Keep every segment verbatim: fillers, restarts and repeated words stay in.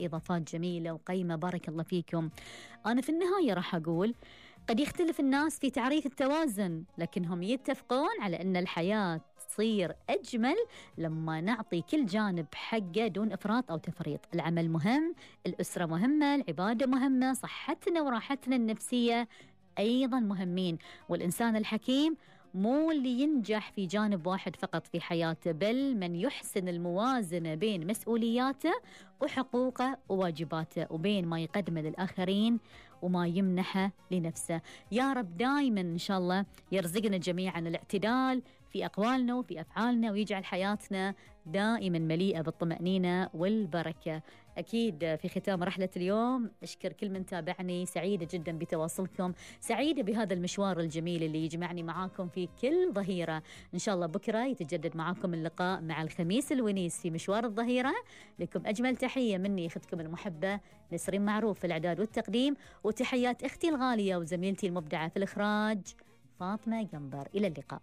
إضافات جميلة وقيمة، بارك الله فيكم. أنا في النهاية راح أقول قد يختلف الناس في تعريف التوازن، لكنهم يتفقون على أن الحياة تصير أجمل لما نعطي كل جانب حقه دون إفراط أو تفريط. العمل مهم، الأسرة مهمة، العبادة مهمة، صحتنا وراحتنا النفسية أيضا مهمين. والإنسان الحكيم مو اللي ينجح في جانب واحد فقط في حياته، بل من يحسن الموازنة بين مسؤولياته وحقوقه وواجباته، وبين ما يقدمه للآخرين وما يمنحه لنفسه. يا رب دائما إن شاء الله يرزقنا جميعا الاعتدال في أقوالنا وفي أفعالنا، ويجعل حياتنا دائما مليئة بالطمأنينة والبركة. أكيد في ختام رحلة اليوم أشكر كل من تابعني، سعيدة جدا بتواصلكم، سعيدة بهذا المشوار الجميل اللي يجمعني معاكم في كل ظهيرة. إن شاء الله بكرة يتجدد معاكم اللقاء مع الخميس الونيس في مشوار الظهيرة. لكم أجمل تحية مني أختكم المحبة نسرين معروف في الإعداد والتقديم، وتحيات أختي الغالية وزميلتي المبدعة في الإخراج فاطمة قنبر. إلى اللقاء.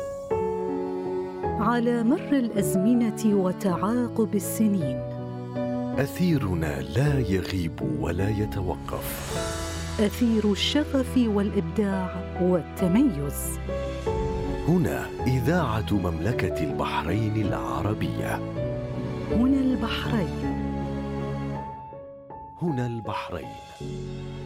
على مر الأزمنة وتعاقب السنين، أثيرنا لا يغيب ولا يتوقف، أثير الشغف والإبداع والتميز. هنا إذاعة مملكة البحرين العربية. هنا البحرين. هنا البحرين.